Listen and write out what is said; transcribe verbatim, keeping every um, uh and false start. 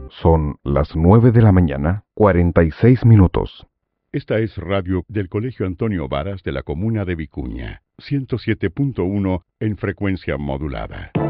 Son las nueve de la mañana, cuarenta y seis minutos. Esta es radio del Colegio Antonio Varas de la comuna de Vicuña, ciento siete punto uno en frecuencia modulada.